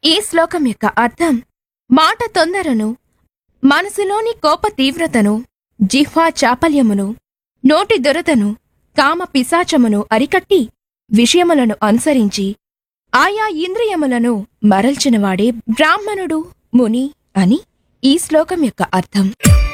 ఈ శ్లోకం యొక్క అర్థం మాట తొందరను, మనసులోని కోప తీవ్రతను, జిహ్వా చాపల్యమును, నోటి దురదను, కామ పిశాచమును అరికట్టి విషయములను అనుసరించి ఆయా ఇంద్రియములను మరల్చినవాడే బ్రాహ్మణుడు, ముని అని ఈ శ్లోకం యొక్క అర్థం.